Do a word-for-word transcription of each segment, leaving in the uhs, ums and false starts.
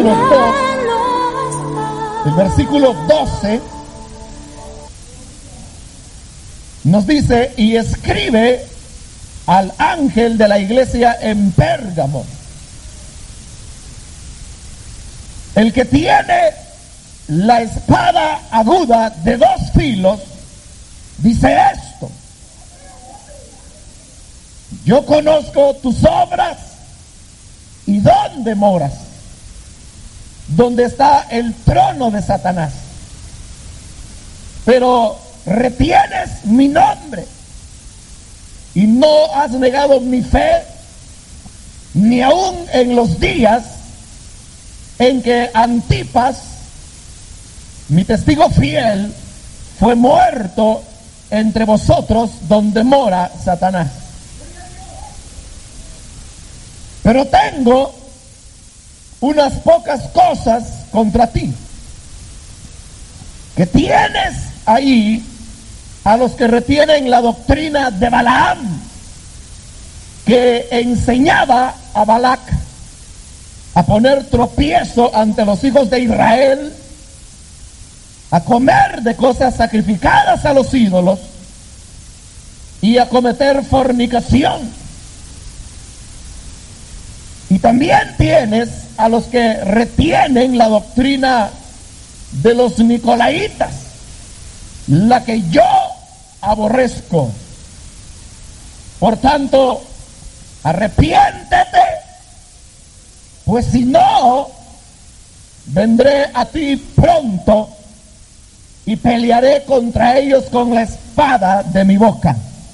capítulo dos, el versículo doce, nos dice: y escribe al ángel de la iglesia en Pérgamo, el que tiene la espada aguda de dos filos, dice esto: yo conozco tus obras y dónde moras, donde está el trono de Satanás, pero retienes mi nombre y no has negado mi fe, ni aun en los días en que Antipas, mi testigo fiel, fue muerto entre vosotros donde mora Satanás. Pero tengo unas pocas cosas contra ti, que tienes ahí a los que retienen la doctrina de Balaam, que enseñaba a Balac a poner tropiezo ante los hijos de Israel, a comer de cosas sacrificadas a los ídolos y a cometer fornicación. Y también tienes a los que retienen la doctrina de los nicolaitas, la que yo aborrezco. Por tanto, arrepiéntete, pues si no, vendré a ti pronto y pelearé contra ellos con la espada de mi boca.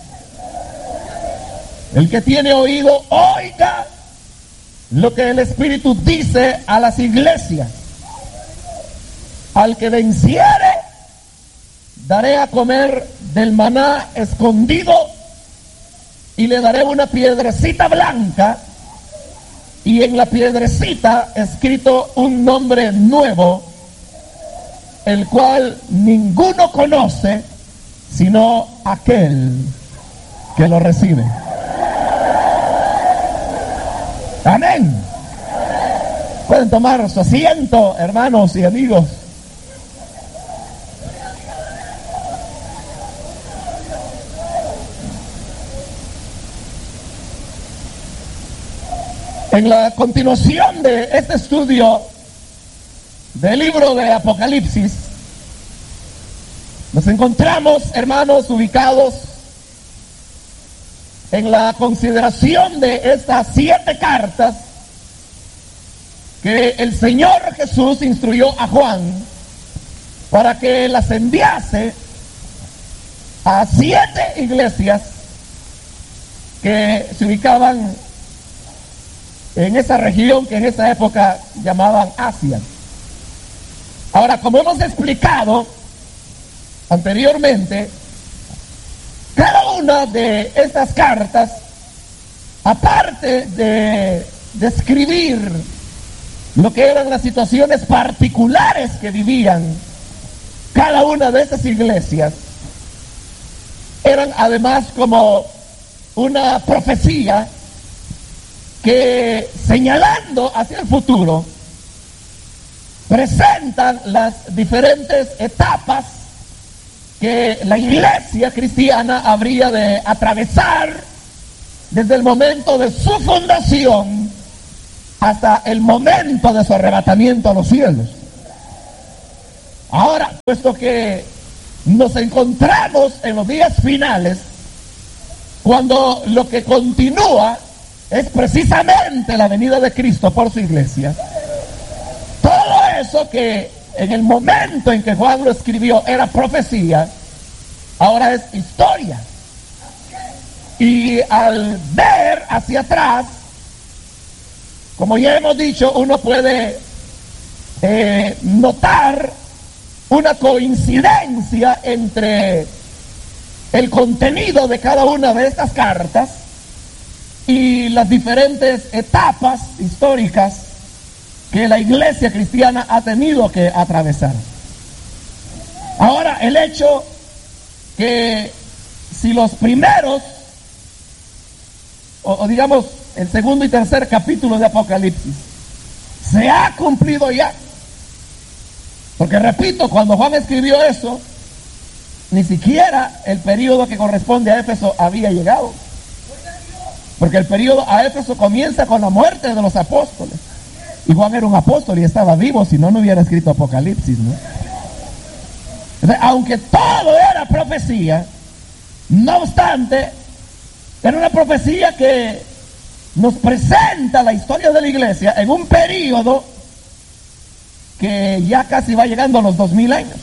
El que tiene oído, oiga lo que el Espíritu dice a las iglesias. Al que venciere, daré a comer del maná escondido y le daré una piedrecita blanca y en la piedrecita escrito un nombre nuevo, el cual ninguno conoce sino aquel que lo recibe. Amén. Pueden tomar su asiento, hermanos y amigos. En la continuación de este estudio del libro de Apocalipsis, nos encontramos, hermanos, ubicados en la consideración de estas siete cartas que el Señor Jesús instruyó a Juan para que las enviase a siete iglesias que se ubicaban en esa región que en esa época llamaban Asia. Ahora, como hemos explicado anteriormente, cada una de estas cartas, aparte de describir lo que eran las situaciones particulares que vivían cada una de esas iglesias, eran además como una profecía que, señalando hacia el futuro, presentan las diferentes etapas que la iglesia cristiana habría de atravesar desde el momento de su fundación hasta el momento de su arrebatamiento a los cielos. Ahora, puesto que nos encontramos en los días finales, cuando lo que continúa es precisamente la venida de Cristo por su iglesia, todo eso que en el momento en que Juan lo escribió era profecía, ahora es historia. Y al ver hacia atrás, como ya hemos dicho, uno puede eh, notar una coincidencia entre el contenido de cada una de estas cartas y las diferentes etapas históricas que la iglesia cristiana ha tenido que atravesar. Ahora, el hecho que si los primeros, o, o digamos el segundo y tercer capítulo de Apocalipsis, se ha cumplido ya. Porque repito, cuando Juan escribió eso, ni siquiera el periodo que corresponde a Éfeso había llegado. Porque el periodo a Éfeso comienza con la muerte de los apóstoles. Y Juan era un apóstol y estaba vivo, si no, no hubiera escrito Apocalipsis, ¿no? Entonces, aunque todo era profecía, no obstante, era una profecía que nos presenta la historia de la iglesia en un periodo que ya casi va llegando a los dos mil años.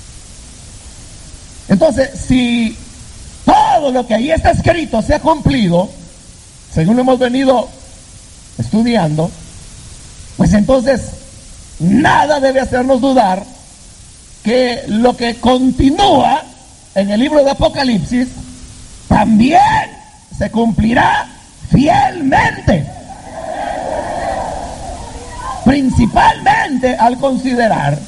Entonces, si todo lo que ahí está escrito se ha cumplido, según lo hemos venido estudiando, pues entonces nada debe hacernos dudar que lo que continúa en el libro de Apocalipsis también se cumplirá fielmente. Principalmente al considerar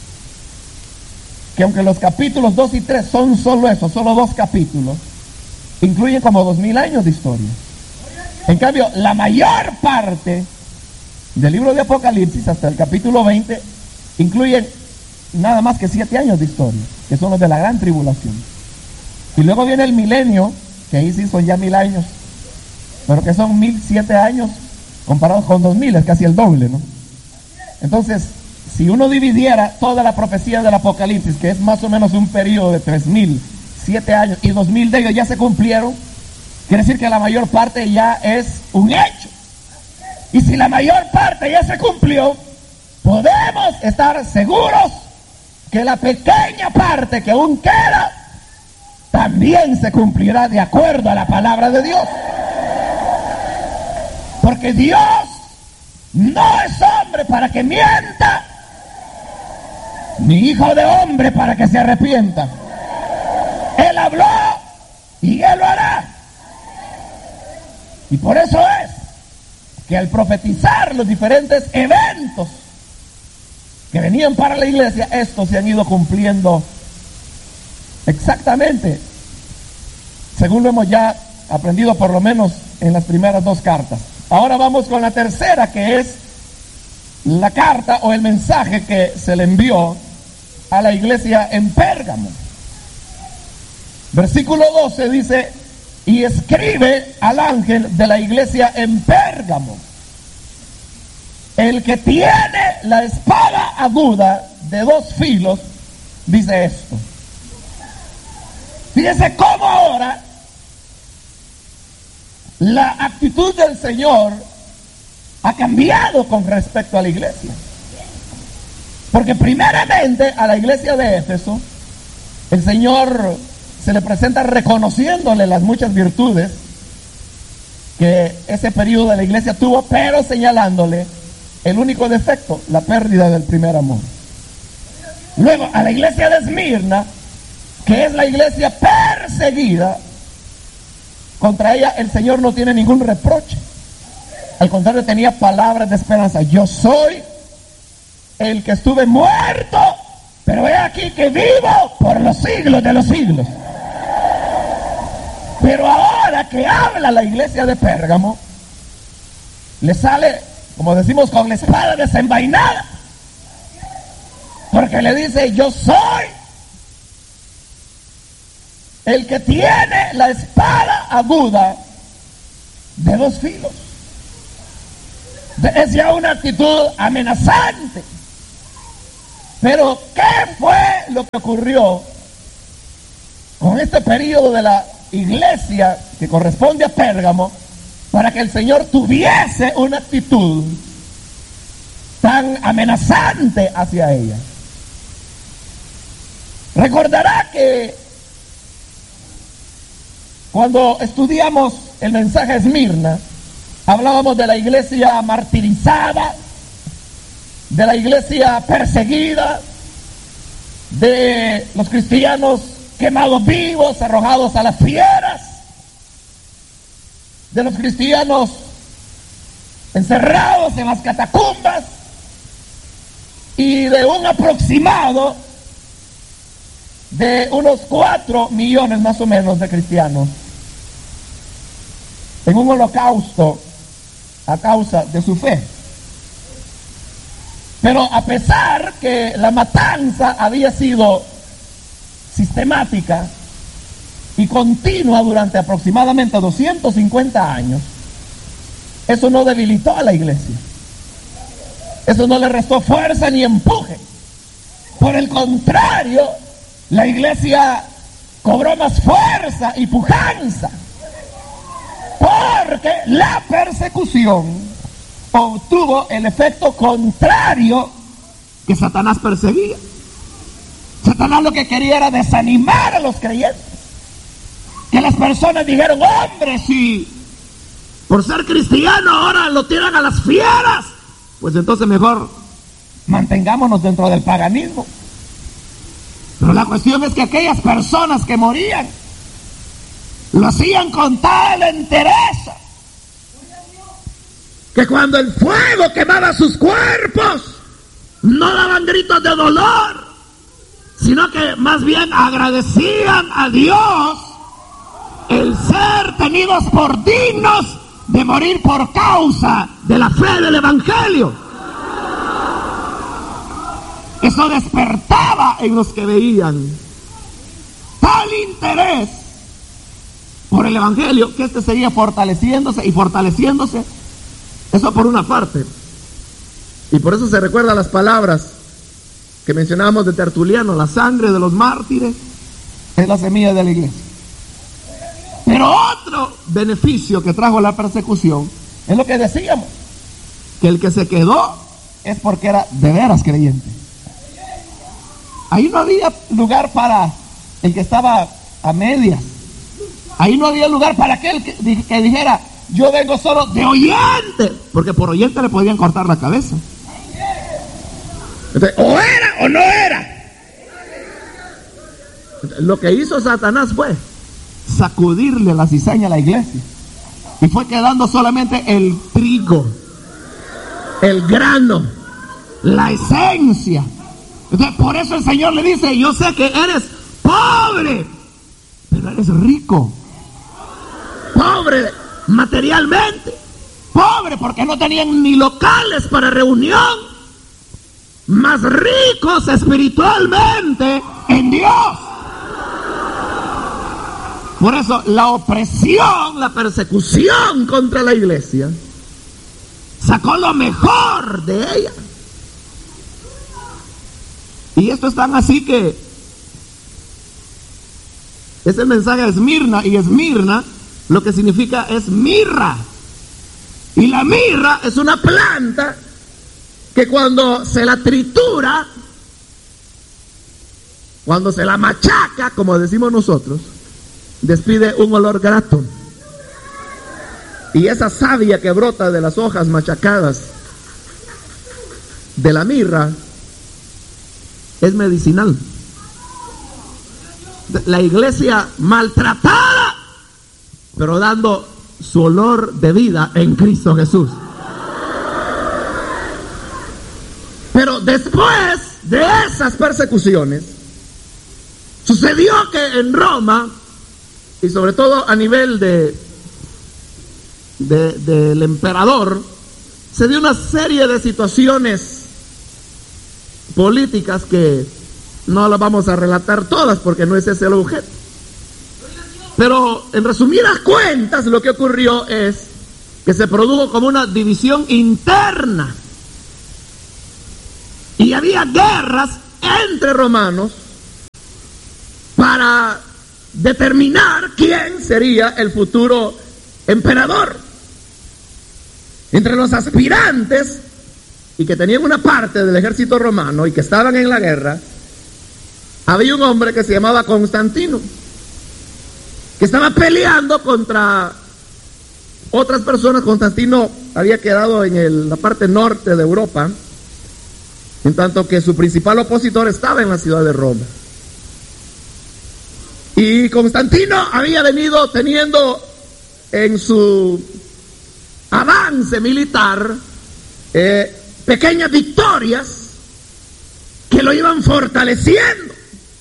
que aunque los capítulos dos y tres son solo eso, solo dos capítulos, incluyen como dos mil años de historia. En cambio, la mayor parte del libro de Apocalipsis hasta el capítulo veinte incluyen nada más que siete años de historia, que son los de la gran tribulación. Y luego viene el milenio, que ahí sí son ya mil años, pero que son mil siete años comparados con dos mil, es casi el doble, ¿no? Entonces, si uno dividiera toda la profecía del Apocalipsis, que es más o menos un periodo de tres mil siete años, y dos mil de ellos ya se cumplieron, quiere decir que la mayor parte ya es un hecho. Y si la mayor parte ya se cumplió, podemos estar seguros que la pequeña parte que aún queda también se cumplirá de acuerdo a la palabra de Dios. Porque Dios no es hombre para que mienta, ni hijo de hombre para que se arrepienta. Él habló y Él lo hará. Y por eso es que al profetizar los diferentes eventos que venían para la iglesia, estos se han ido cumpliendo exactamente, según lo hemos ya aprendido por lo menos en las primeras dos cartas. Ahora vamos con la tercera, que es la carta o el mensaje que se le envió a la iglesia en Pérgamo. Versículo doce dice: y escribe al ángel de la iglesia en Pérgamo, el que tiene la espada aguda de dos filos, dice esto. Fíjese cómo ahora la actitud del Señor ha cambiado con respecto a la iglesia. Porque primeramente a la iglesia de Éfeso, el Señor se le presenta reconociéndole las muchas virtudes que ese periodo de la iglesia tuvo, pero señalándole el único defecto, la pérdida del primer amor. Luego a la iglesia de Esmirna, que es la iglesia perseguida, contra ella el Señor no tiene ningún reproche. Al contrario, tenía palabras de esperanza. Yo soy el que estuve muerto, pero he aquí que vivo por los siglos de los siglos. Pero ahora que habla la iglesia de Pérgamo, le sale, como decimos, con la espada desenvainada. Porque le dice: yo soy el que tiene la espada aguda de dos filos. Es ya una actitud amenazante. Pero ¿qué fue lo que ocurrió con este periodo de la iglesia que corresponde a Pérgamo para que el Señor tuviese una actitud tan amenazante hacia ella? Recordará que cuando estudiamos el mensaje a Esmirna, hablábamos de la iglesia martirizada, de la iglesia perseguida, de los cristianos quemados vivos, arrojados a las fieras, de los cristianos encerrados en las catacumbas, y de un aproximado de unos cuatro millones más o menos de cristianos en un holocausto a causa de su fe. Pero a pesar que la matanza había sido sistemática y continua durante aproximadamente doscientos cincuenta años, eso no debilitó a la iglesia. Eso no le restó fuerza ni empuje. Por el contrario, la iglesia cobró más fuerza y pujanza, porque la persecución obtuvo el efecto contrario que Satanás perseguía. Satanás lo que quería era desanimar a los creyentes. Que las personas dijeron: hombre, si por ser cristiano ahora lo tiran a las fieras, pues entonces mejor mantengámonos dentro del paganismo. Pero la cuestión es que aquellas personas que morían lo hacían con tal entereza que cuando el fuego quemaba sus cuerpos no daban gritos de dolor, sino que más bien agradecían a Dios el ser tenidos por dignos de morir por causa de la fe del Evangelio. Eso despertaba en los que veían tal interés por el Evangelio que este seguía fortaleciéndose y fortaleciéndose. Eso por una parte. Y por eso se recuerda las palabras que mencionábamos de Tertuliano: la sangre de los mártires es la semilla de la iglesia. Pero otro beneficio que trajo la persecución es lo que decíamos, que el que se quedó es porque era de veras creyente. Ahí no había lugar para el que estaba a medias. Ahí no había lugar para aquel que, que dijera: yo vengo solo de oyente, porque por oyente le podían cortar la cabeza. Entonces, o era o no era. Entonces, lo que hizo Satanás fue sacudirle la cizaña a la iglesia, y fue quedando solamente el trigo, el grano, la esencia. Entonces, por eso el Señor le dice: yo sé que eres pobre, pero eres rico. Pobre materialmente, pobre porque no tenían ni locales para reunión, más ricos espiritualmente en Dios. Por eso la opresión, la persecución contra la iglesia sacó lo mejor de ella. Y esto es tan así que es el mensaje de Esmirna, y Esmirna lo que significa es mirra. Y la mirra es una planta que cuando se la tritura, cuando se la machaca, como decimos nosotros, despide un olor grato. Y esa savia que brota de las hojas machacadas de la mirra es medicinal. La iglesia maltratada, pero dando su olor de vida en Cristo Jesús. Pero después de esas persecuciones, sucedió que en Roma, y sobre todo a nivel de, de del emperador, se dio una serie de situaciones políticas que no las vamos a relatar todas porque no es ese el objeto. Pero en resumidas cuentas, lo que ocurrió es que se produjo como una división interna. Y había guerras entre romanos para determinar quién sería el futuro emperador. Entre los aspirantes y que tenían una parte del ejército romano y que estaban en la guerra, había un hombre que se llamaba Constantino, que estaba peleando contra otras personas. Constantino había quedado en el, la parte norte de Europa, en tanto que su principal opositor estaba en la ciudad de Roma. Y Constantino había venido teniendo en su avance militar eh, pequeñas victorias que lo iban fortaleciendo.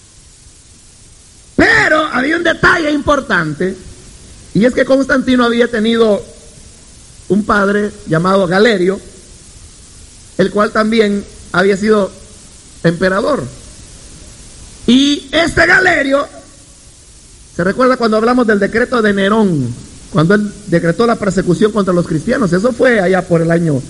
Pero había un detalle importante, y es que Constantino había tenido un padre llamado Galerio, el cual también había sido emperador. Y este Galerio, ¿se recuerda cuando hablamos del decreto de Nerón? Cuando él decretó la persecución contra los cristianos. Eso fue allá por el año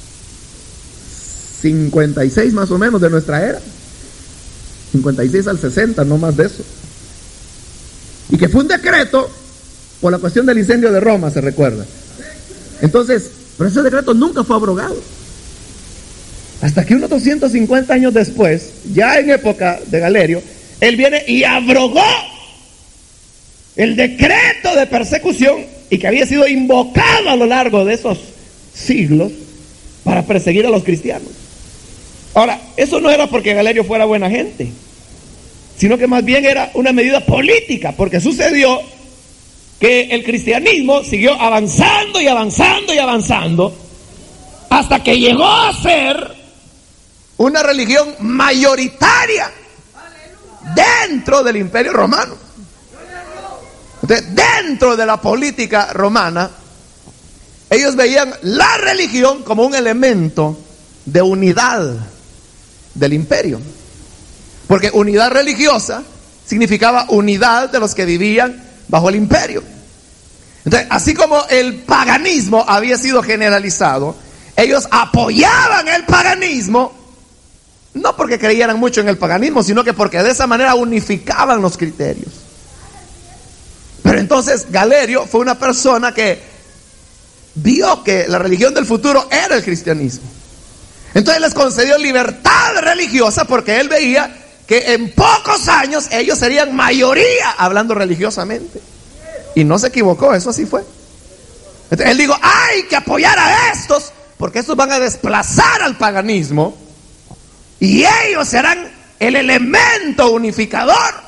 cincuenta y seis más o menos de nuestra era. cincuenta y seis al sesenta, no más de eso. Y que fue un decreto por la cuestión del incendio de Roma, se recuerda. Entonces, pero ese decreto nunca fue abrogado. Hasta que unos doscientos cincuenta años después, ya en época de Galerio, él viene y abrogó el decreto de persecución y que había sido invocado a lo largo de esos siglos para perseguir a los cristianos. Ahora, eso no era porque Galerio fuera buena gente, sino que más bien era una medida política, porque sucedió que el cristianismo siguió avanzando y avanzando y avanzando hasta que llegó a ser una religión mayoritaria dentro del Imperio Romano. Entonces, dentro de la política romana, ellos veían la religión como un elemento de unidad del imperio. Porque unidad religiosa significaba unidad de los que vivían bajo el imperio. Entonces, así como el paganismo había sido generalizado, ellos apoyaban el paganismo, no porque creyeran mucho en el paganismo, sino que porque de esa manera unificaban los criterios. Pero entonces Galerio fue una persona que vio que la religión del futuro era el cristianismo. Entonces les concedió libertad religiosa porque él veía que en pocos años ellos serían mayoría hablando religiosamente. Y no se equivocó, eso así fue. Entonces él dijo, hay que apoyar a estos porque estos van a desplazar al paganismo y ellos serán el elemento unificador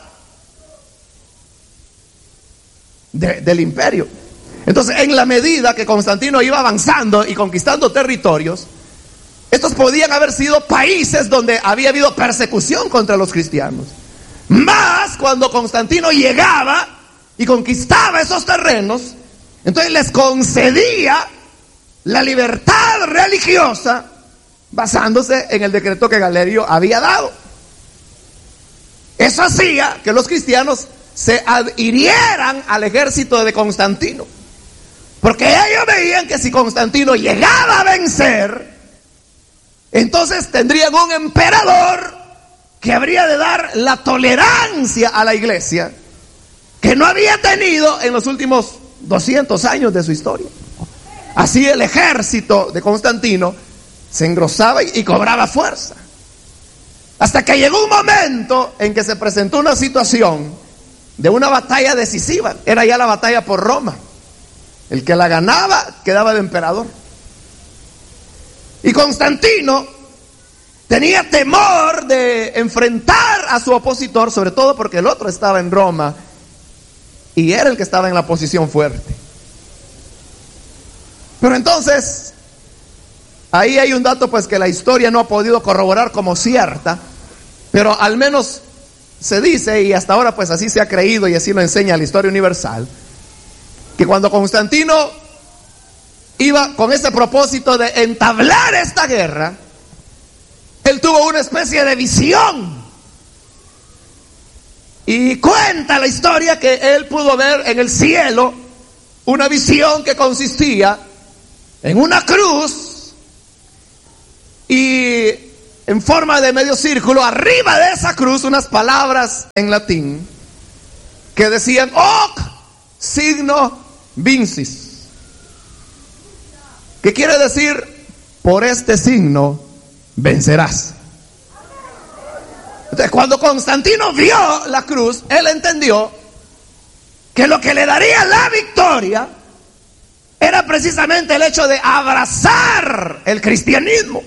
de, del imperio. Entonces, en la medida que Constantino iba avanzando y conquistando territorios, estos podían haber sido países donde había habido persecución contra los cristianos. Más cuando Constantino llegaba y conquistaba esos terrenos, entonces les concedía la libertad religiosa basándose en el decreto que Galerio había dado. Eso hacía que los cristianos se adhirieran al ejército de Constantino, porque ellos veían que si Constantino llegaba a vencer, entonces tendrían un emperador que habría de dar la tolerancia a la iglesia que no había tenido en los últimos doscientos años de su historia. Así el ejército de Constantino se engrosaba y cobraba fuerza, hasta que llegó un momento en que se presentó una situación de una batalla decisiva. Era ya la batalla por Roma. El que la ganaba quedaba de emperador. Y Constantino tenía temor de enfrentar a su opositor, sobre todo porque el otro estaba en Roma y era el que estaba en la posición fuerte. Pero entonces, ahí hay un dato pues que la historia no ha podido corroborar como cierta, pero al menos se dice, y hasta ahora pues así se ha creído y así lo enseña la historia universal, que cuando Constantino iba con ese propósito de entablar esta guerra, él tuvo una especie de visión. Y cuenta la historia que él pudo ver en el cielo una visión que consistía en una cruz y en forma de medio círculo, arriba de esa cruz unas palabras en latín que decían hoc signo vincis, que quiere decir por este signo vencerás. Entonces, cuando Constantino vio la cruz, él entendió que lo que le daría la victoria era precisamente el hecho de abrazar el cristianismo.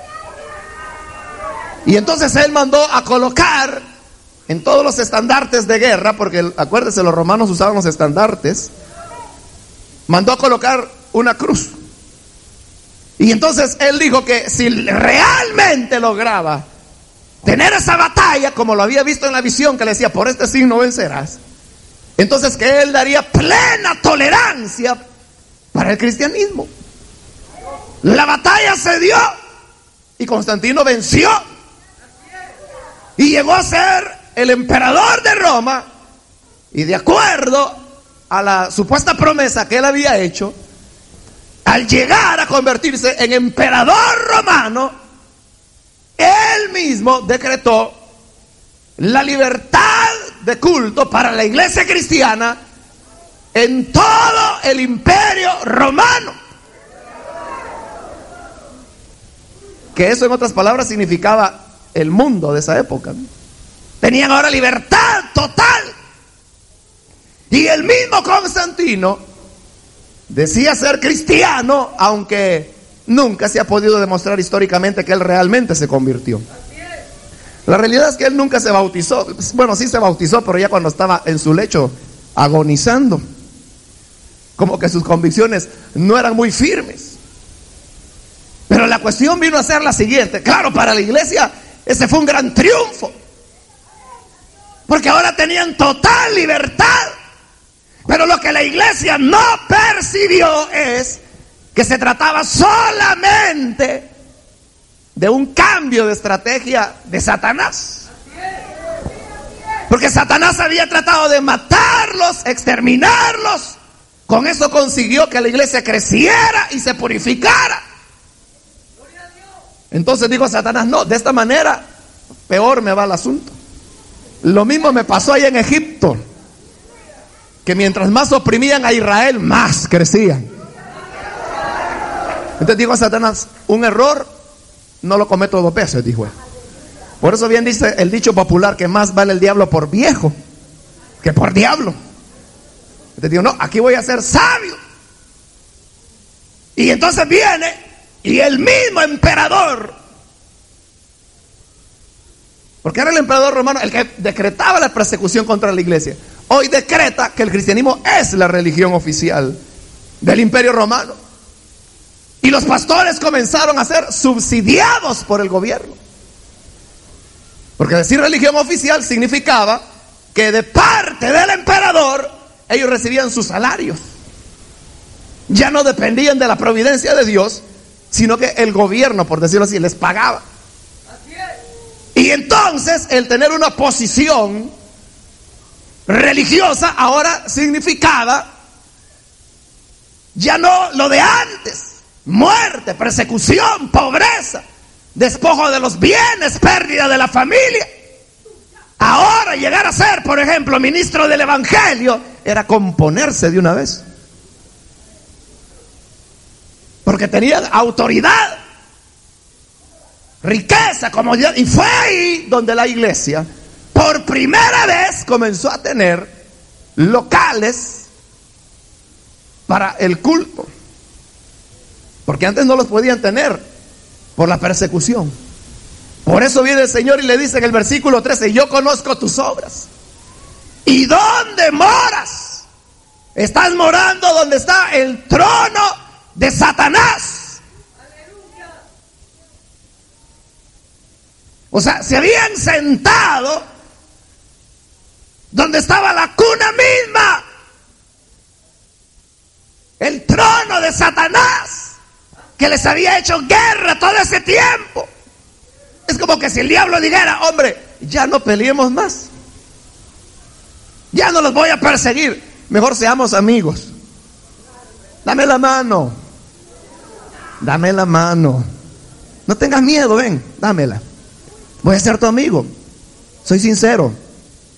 Y entonces él mandó a colocar en todos los estandartes de guerra, porque acuérdense, los romanos usaban los estandartes, mandó a colocar una cruz. Y entonces él dijo que si realmente lograba tener esa batalla, como lo había visto en la visión que le decía, por este signo vencerás, entonces que él daría plena tolerancia para el cristianismo. La batalla se dio y Constantino venció y llegó a ser el emperador de Roma. Y de acuerdo a la supuesta promesa que él había hecho, al llegar a convertirse en emperador romano, él mismo decretó la libertad de culto para la iglesia cristiana en todo el imperio romano. Que eso, en otras palabras, significaba el mundo de esa época. Tenían ahora libertad total. Y el mismo Constantino decía ser cristiano, aunque nunca se ha podido demostrar históricamente que él realmente se convirtió. La realidad es que él nunca se bautizó. Bueno, sí se bautizó, pero ya cuando estaba en su lecho agonizando. Como que sus convicciones no eran muy firmes. Pero la cuestión vino a ser la siguiente. Claro, para la iglesia ese fue un gran triunfo, porque ahora tenían total libertad. Pero lo que la iglesia no percibió es que se trataba solamente de un cambio de estrategia de Satanás. Porque Satanás había tratado de matarlos, exterminarlos. Con eso consiguió que la iglesia creciera y se purificara. Entonces dijo Satanás: no, de esta manera peor me va el asunto. Lo mismo me pasó allá en Egipto, que mientras más oprimían a Israel, más crecían. Entonces dijo Satanás: un error no lo cometo dos veces, dijo él. Por eso bien dice el dicho popular que más vale el diablo por viejo que por diablo. Entonces digo: no, aquí voy a ser sabio. Y entonces viene y el mismo emperador, porque era el emperador romano el que decretaba la persecución contra la iglesia, hoy decreta que el cristianismo es la religión oficial del imperio romano. Y los pastores comenzaron a ser subsidiados por el gobierno. Porque decir religión oficial significaba que de parte del emperador ellos recibían sus salarios. Ya no dependían de la providencia de Dios, sino que el gobierno, por decirlo así, les pagaba. Y entonces el tener una posición religiosa ahora significaba ya no lo de antes: muerte, persecución, pobreza, despojo de los bienes, pérdida de la familia. Ahora llegar a ser, por ejemplo, ministro del evangelio era componerse de una vez, porque tenían autoridad, riqueza, comodidad. Y fue ahí donde la iglesia por primera vez comenzó a tener locales para el culto, porque antes no los podían tener por la persecución. Por eso viene el Señor y le dice en el versículo trece: yo conozco tus obras. ¿Y dónde moras? Estás morando donde está el trono de Satanás. O sea, se habían sentado donde estaba la cuna misma, el trono de Satanás, que les había hecho guerra todo ese tiempo. Es como que si el diablo dijera: hombre, ya no peleemos más, ya no los voy a perseguir, mejor seamos amigos. Dame la mano, dame la mano, no tengas miedo, ven, dámela. Voy a ser tu amigo, soy sincero.